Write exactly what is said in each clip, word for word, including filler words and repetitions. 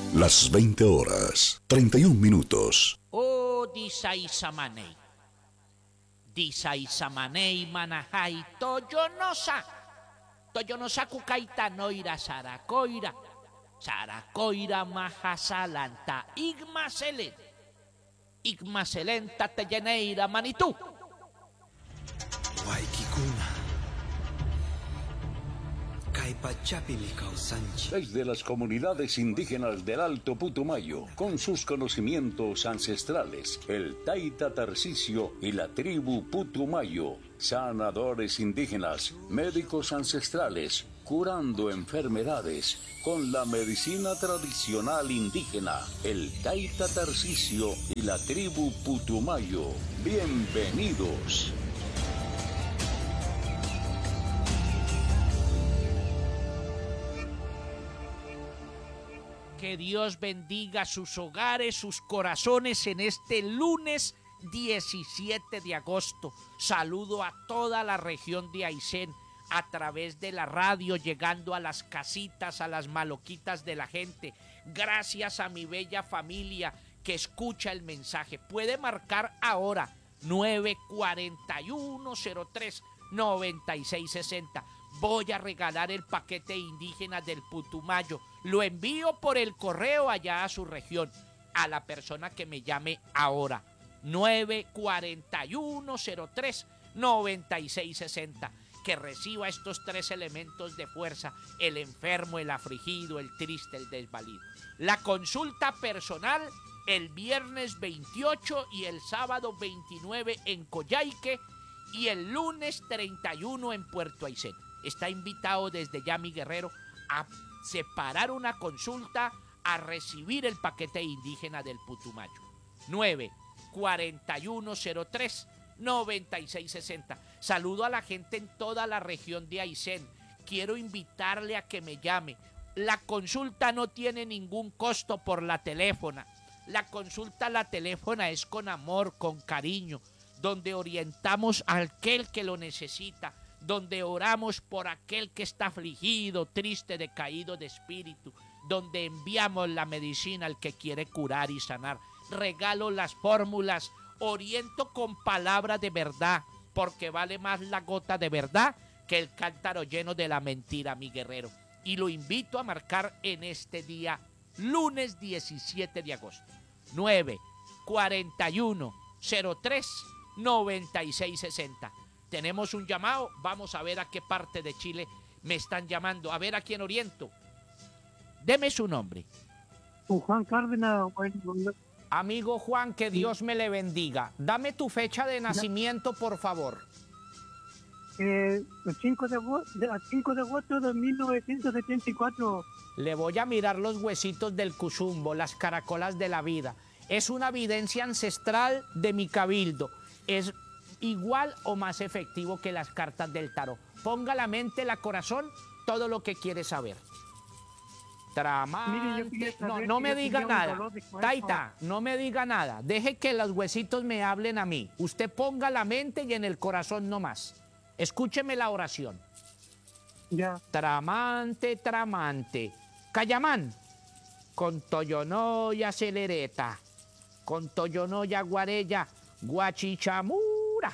Las veinte horas, treinta y un minutos. Oh, disaisamanei. Disaisamanei manajai toyonosa. Toyonosa kukaita noira saracoira. Saracoira majasalanta igmaselen. Igmaselenta teyeneira manitú. Waikikuna. Caipachapi mi causanchi. Desde las comunidades indígenas del Alto Putumayo, con sus conocimientos ancestrales, el Taita Tarcisio y la tribu Putumayo, sanadores indígenas, médicos ancestrales, curando enfermedades con la medicina tradicional indígena, el Taita Tarcisio y la tribu Putumayo. Bienvenidos. Que Dios bendiga sus hogares, sus corazones en este lunes diecisiete de agosto. Saludo a toda la región de Aysén a través de la radio, llegando a las casitas, a las maloquitas de la gente. Gracias a mi bella familia que escucha el mensaje. Puede marcar ahora nueve cuatro uno cero tres nueve seis seis cero. Voy a regalar el paquete indígena del Putumayo. Lo envío por el correo allá a su región. A la persona que me llame ahora. nueve cuatro uno cero tres nueve seis seis cero. Que reciba estos tres elementos de fuerza. El enfermo, el afligido, el triste, el desvalido. La consulta personal el viernes veintiocho y el sábado veintinueve en Coyhaique. Y el lunes treinta y uno en Puerto Aysén. Está invitado desde ya mi guerrero a separar una consulta, a recibir el paquete indígena del Putumayo. nueve cuatro uno cero tres nueve seis seis cero. Saludo a la gente en toda la región de Aysén. Quiero invitarle a que me llame. La consulta no tiene ningún costo por la teléfona. La consulta, la teléfona es con amor, con cariño, donde orientamos a aquel que lo necesita, donde oramos por aquel que está afligido, triste, decaído de espíritu, donde enviamos la medicina al que quiere curar y sanar. Regalo las fórmulas, oriento con palabras de verdad, porque vale más la gota de verdad que el cántaro lleno de la mentira, mi guerrero. Y lo invito a marcar en este día, lunes diecisiete de agosto, nueve cuatro uno cero tres nueve seis seis cero. Tenemos un llamado, vamos a ver a qué parte de Chile me están llamando, a ver a quién oriento. Deme su nombre. Juan Cárdenas. Amigo Juan, que Dios me le bendiga. Dame tu fecha de nacimiento, por favor. Eh, el cinco de agosto de mil novecientos setenta y cuatro. Le voy a mirar los huesitos del cuzumbo, las caracolas de la vida. Es una evidencia ancestral de mi cabildo. Es igual o más efectivo que las cartas del tarot. Ponga la mente, la corazón, todo lo que quiere saber. Tramante. Mire, no, no me diga nada. Taita, no me diga nada. Deje que los huesitos me hablen a mí. Usted ponga la mente y en el corazón no más. Escúcheme la oración. Ya. Tramante, tramante. Cayamán. Con toyonoya celereta. Con toyonoya guarella. Guachichamura.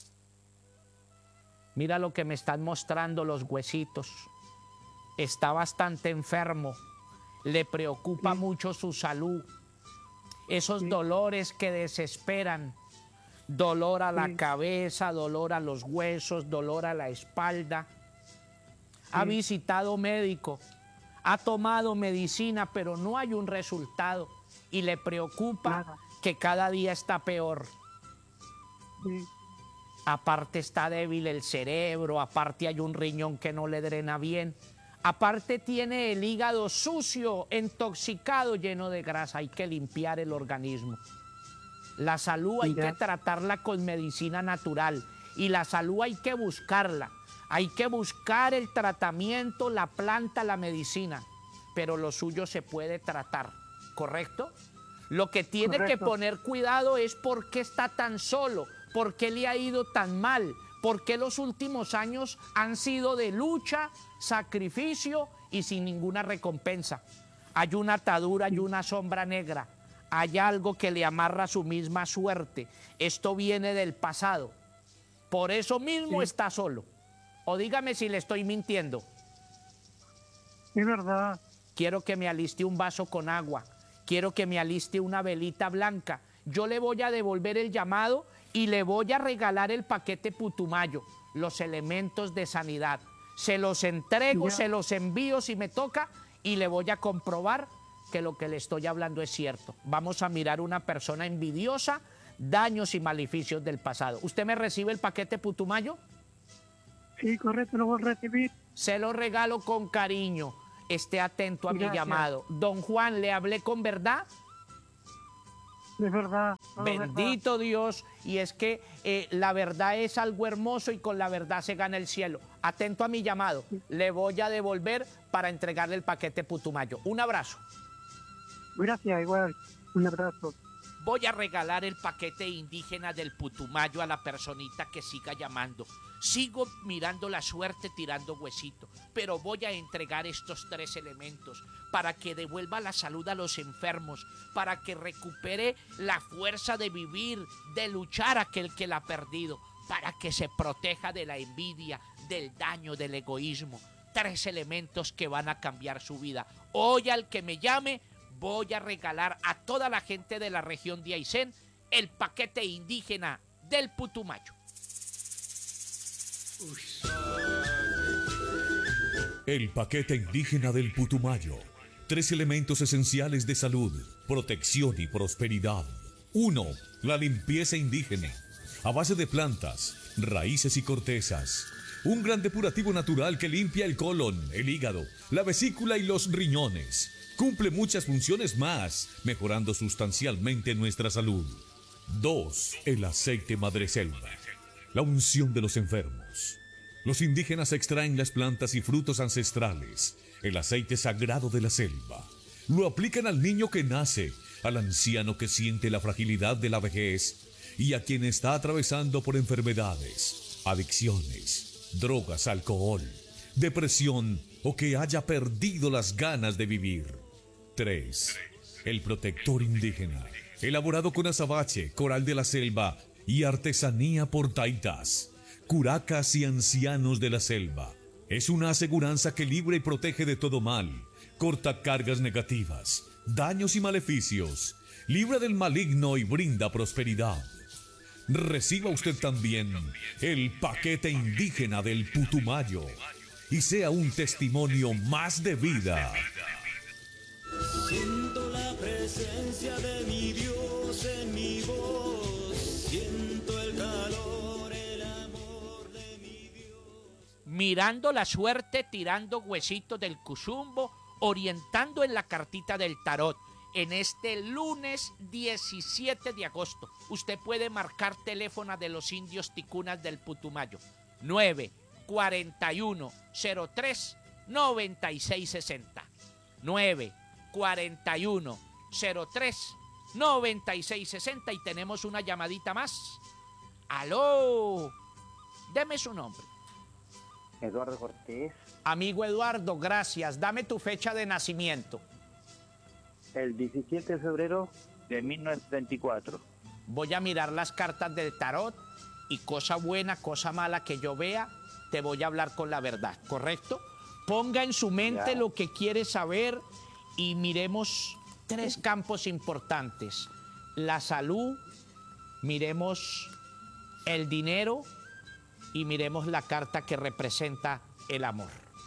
Mira lo que me están mostrando los huesitos. Está bastante enfermo. Le preocupa sí. mucho su salud. Esos sí. dolores que desesperan. Dolor a sí. la cabeza, dolor a los huesos, dolor a la espalda. Sí. Ha visitado médico. Ha tomado medicina, pero no hay un resultado. Y le preocupa Nada. que cada día está peor. Sí. Aparte está débil el cerebro, aparte hay un riñón que no le drena bien, aparte tiene el hígado sucio, intoxicado, lleno de grasa. Hay que limpiar el organismo. La salud hay ya. que tratarla con medicina natural y la salud hay que buscarla. Hay que buscar el tratamiento, la planta, la medicina, pero lo suyo se puede tratar, ¿correcto? Lo que tiene Correcto. que poner cuidado es por qué está tan solo, por qué le ha ido tan mal, por qué los últimos años han sido de lucha, sacrificio y sin ninguna recompensa. hay una atadura, hay una sombra negra, hay algo que le amarra su misma suerte. Esto viene del pasado. Por eso mismo Sí. está solo. O dígame si le estoy mintiendo. Es verdad. Quiero que me aliste un vaso con agua. Quiero que me aliste una velita blanca. Yo le voy a devolver el llamado y le voy a regalar el paquete Putumayo, los elementos de sanidad. Se los entrego, Ya. se los envío si me toca y le voy a comprobar que lo que le estoy hablando es cierto. Vamos a mirar una persona envidiosa, daños y maleficios del pasado. ¿Usted me recibe el paquete Putumayo? Sí, correcto, lo voy a recibir. Se lo regalo con cariño. Esté atento a mi Gracias. llamado. Don Juan, ¿le hablé con verdad? Es verdad. todo es verdad. Bendito Dios. Y es que eh, la verdad es algo hermoso y con la verdad se gana el cielo. Atento a mi llamado. Le voy a devolver para entregarle el paquete Putumayo. Un abrazo. Gracias, igual. Un abrazo. Voy a regalar el paquete indígena del Putumayo a la personita que siga llamando. Sigo mirando la suerte tirando huesito, pero voy a entregar estos tres elementos para que devuelva la salud a los enfermos, para que recupere la fuerza de vivir, de luchar aquel que la ha perdido, para que se proteja de la envidia, del daño, del egoísmo. Tres elementos que van a cambiar su vida. Hoy al que me llame, voy a regalar a toda la gente de la región de Aysén el paquete indígena del Putumayo. El paquete indígena del Putumayo. Tres elementos esenciales de salud, protección y prosperidad. Uno, la limpieza indígena, a base de plantas, raíces y cortezas. Un gran depurativo natural que limpia el colon, el hígado, la vesícula y los riñones. Cumple muchas funciones más, mejorando sustancialmente nuestra salud. Dos, el aceite madreselva, la unción de los enfermos. Los indígenas extraen las plantas y frutos ancestrales, el aceite sagrado de la selva. Lo aplican al niño que nace, al anciano que siente la fragilidad de la vejez y a quien está atravesando por enfermedades, adicciones, drogas, alcohol, depresión o que haya perdido las ganas de vivir. Tres. El protector indígena, elaborado con azabache, coral de la selva y artesanía por taitas, curacas y ancianos de la selva. Es una aseguranza que libra y protege de todo mal, corta cargas negativas, daños y maleficios, libra del maligno y brinda prosperidad. Reciba usted también el paquete indígena del Putumayo y sea un testimonio más de vida. Siento la presencia de mi Dios en mi voz, siento el calor, el amor de mi Dios. Mirando la suerte, tirando huesitos del cuzumbo, orientando en la cartita del tarot. En este lunes diecisiete de agosto, usted puede marcar teléfono de los indios ticunas del Putumayo. nueve cuarenta y uno cero tres noventa y seis sesenta. nueve cuarenta y uno cero tres noventa y seis sesenta y tenemos una llamadita más. ¡Aló! Deme su nombre. Eduardo Cortés, Amigo Eduardo, gracias. Dame tu fecha de nacimiento. el diecisiete de febrero de mil novecientos setenta y cuatro. Voy a mirar las cartas del tarot y cosa buena, cosa mala que yo vea, te voy a hablar con la verdad, ¿correcto? Ponga en su mente Ya. lo que quiere saber y miremos tres campos importantes. La salud, miremos el dinero y miremos la carta que representa el amor.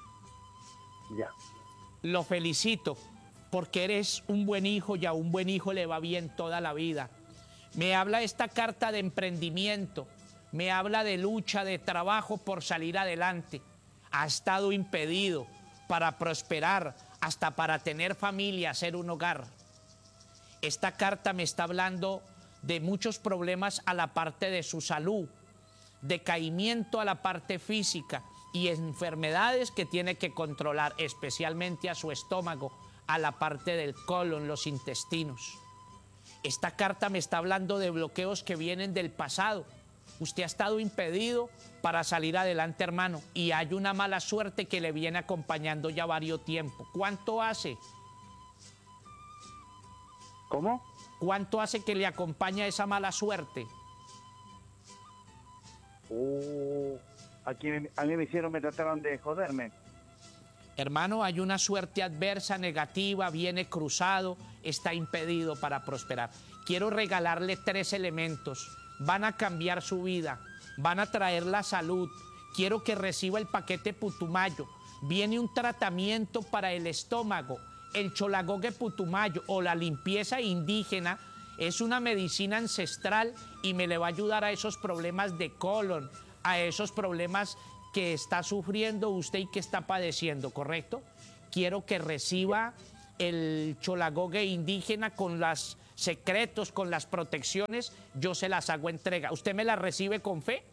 Ya. Lo felicito porque eres un buen hijo y a un buen hijo le va bien toda la vida. Me habla esta carta de emprendimiento, me habla de lucha, de trabajo por salir adelante. Ha estado impedido para prosperar, hasta para tener familia, hacer un hogar. Esta carta me está hablando de muchos problemas a la parte de su salud, decaimiento a la parte física y enfermedades que tiene que controlar, especialmente a su estómago, a la parte del colon, los intestinos. Esta carta me está hablando de bloqueos que vienen del pasado. Usted ha estado impedido para salir adelante, hermano, y hay una mala suerte que le viene acompañando ya varios tiempos. ¿Cuánto hace ¿Cómo? ¿Cuánto hace que le acompaña esa mala suerte? Uh, aquí me- a mí me hicieron, me trataron de joderme. Hermano, hay una suerte adversa, negativa, viene cruzado, está impedido para prosperar. Quiero regalarle tres elementos. Van a cambiar su vida, van a traer la salud. Quiero que reciba el paquete Putumayo. Viene un tratamiento para el estómago. El cholagogue Putumayo o la limpieza indígena es una medicina ancestral y me le va a ayudar a esos problemas de colon, a esos problemas que está sufriendo usted y que está padeciendo, ¿correcto? Quiero que reciba el cholagogue indígena con los secretos, con las protecciones, yo se las hago entrega. ¿Usted me las recibe con fe?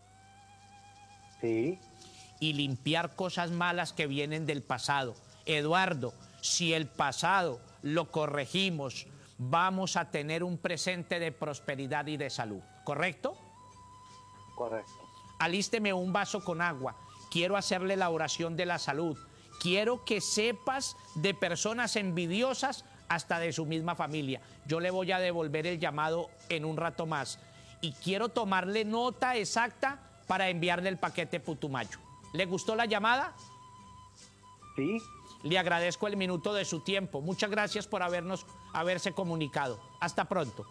Sí. Y limpiar cosas malas que vienen del pasado. Eduardo, si el pasado lo corregimos, vamos a tener un presente de prosperidad y de salud, ¿correcto? Correcto. Alísteme un vaso con agua. Quiero hacerle la oración de la salud. Quiero que sepas de personas envidiosas hasta de su misma familia. Yo le voy a devolver el llamado en un rato más. Y quiero tomarle nota exacta para enviarle el paquete Putumayo. ¿Le gustó la llamada? Sí. Le agradezco el minuto de su tiempo. Muchas gracias por habernos, haberse comunicado. Hasta pronto.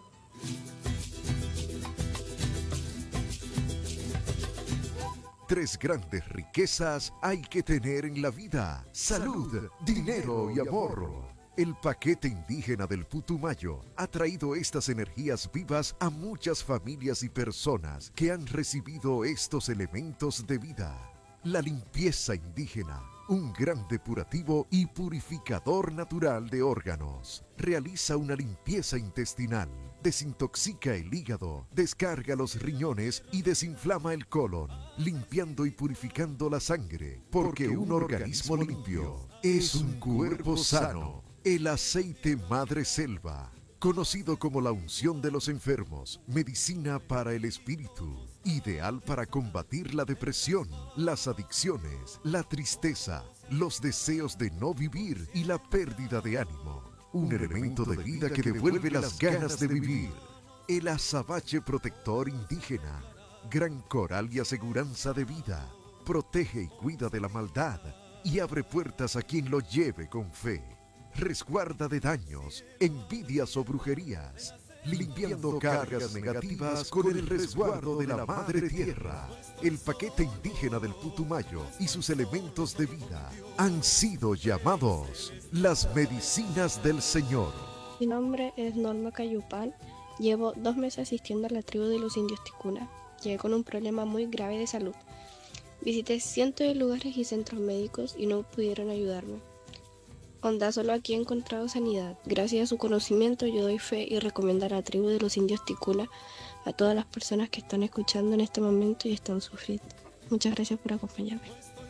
Tres grandes riquezas hay que tener en la vida: salud, dinero y amor. El paquete indígena del Putumayo ha traído estas energías vivas a muchas familias y personas que han recibido estos elementos de vida. La limpieza indígena, un gran depurativo y purificador natural de órganos. Realiza una limpieza intestinal, desintoxica el hígado, descarga los riñones y desinflama el colon, limpiando y purificando la sangre, porque un organismo limpio es un cuerpo sano. El aceite Madre Selva, conocido como la unción de los enfermos, medicina para el espíritu, ideal para combatir la depresión, las adicciones, la tristeza, los deseos de no vivir y la pérdida de ánimo. Un elemento de vida que devuelve las ganas de vivir. El azabache protector indígena, gran coral y aseguranza de vida. Protege y cuida de la maldad y abre puertas a quien lo lleve con fe. Resguarda de daños, envidias o brujerías, limpiando cargas negativas con el resguardo de la Madre Tierra. El paquete indígena del Putumayo y sus elementos de vida han sido llamados las medicinas del Señor. Mi nombre es Norma Cayupal. Llevo dos meses asistiendo a la tribu de los indios Ticuna. Llegué con un problema muy grave de salud. Visité cientos de lugares y centros médicos y no pudieron ayudarme. Onda, solo aquí he encontrado sanidad. Gracias a su conocimiento yo doy fe y recomiendo a la tribu de los indios Ticuna a todas las personas que están escuchando en este momento y están sufriendo. Muchas gracias por acompañarme.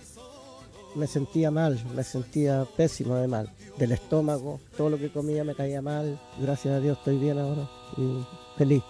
Me sentía mal, me sentía pésimo de mal. Del estómago, todo lo que comía me caía mal. Gracias a Dios estoy bien ahora y feliz.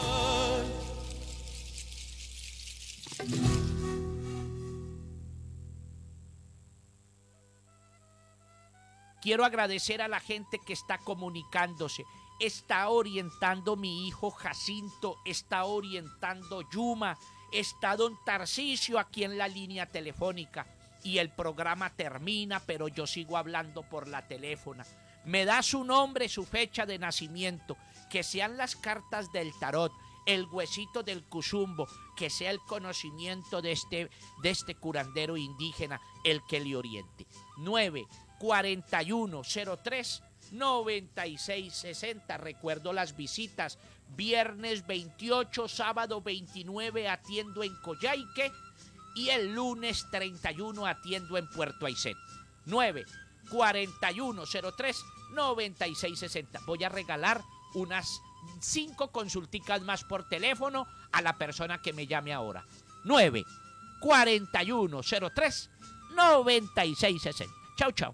Quiero agradecer a la gente que está comunicándose. Está orientando mi hijo Jacinto, está orientando Yuma, está don Tarcisio aquí en la línea telefónica. Y el programa termina, pero yo sigo hablando por la teléfona. Me da su nombre, su fecha de nacimiento, que sean las cartas del tarot, el huesito del cuzumbo, que sea el conocimiento de este, de este curandero indígena el que le oriente. nueve cuarenta y uno cero tres noventa y seis sesenta. Recuerdo las visitas. Viernes veintiocho, sábado veintinueve atiendo en Coyhaique y el lunes treinta y uno atiendo en Puerto Aysén. nueve cuarenta y uno cero tres noventa y seis sesenta. Voy a regalar unas cinco consulticas más por teléfono a la persona que me llame ahora. nueve cuarenta y uno cero tres noventa y seis sesenta. Chau, chau.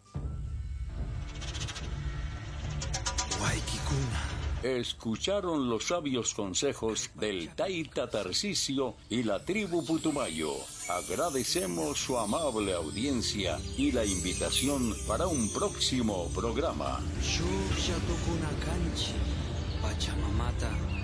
Escucharon los sabios consejos del Taita Tarcisio y la tribu Putumayo. Agradecemos su amable audiencia y la invitación para un próximo programa. Shusha Tukuna Kanchi. mata